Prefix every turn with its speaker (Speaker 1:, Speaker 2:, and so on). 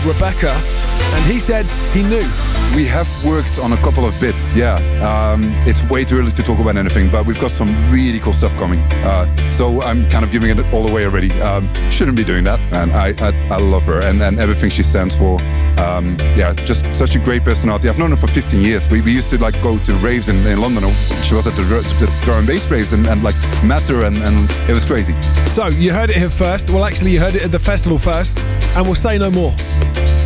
Speaker 1: called Rebecca, and he said he knew.
Speaker 2: We have worked on a couple of bits, yeah. It's way too early to talk about anything, but we've got some really cool stuff coming. So I'm kind of giving it all away already. Shouldn't be doing that, and I love her and everything she stands for. Just such a great personality. I've known her for 15 years. We used to like go to raves in London. She was at the drum and bass raves and like met her and it was crazy.
Speaker 1: So you heard it here first. Well, actually, you heard it at the festival first, and we'll say no more.